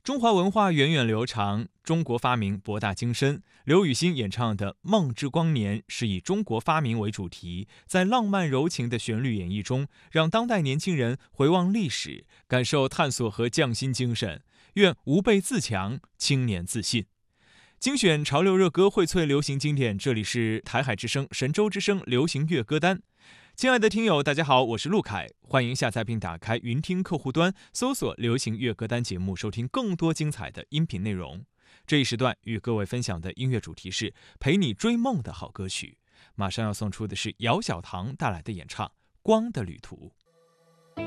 中华文化源远流长，中国发明博大精深。刘雨昕演唱的《梦之光年》是以中国发明为主题，在浪漫柔情的旋律演绎中，让当代年轻人回望历史，感受探索和匠心精神。愿吾辈自强，青年自信。精选潮流热歌，荟萃流行经典，这里是台海之声、神州之声流行乐歌单。亲爱的听友，大家好，我是陆凯，欢迎下载并打开云听客户端，搜索流行乐歌单节目，收听更多精彩的音频内容。这一时段与各位分享的音乐主题是陪你追梦的好歌曲。马上要送出的是姚小棠带来的演唱《光的旅途》。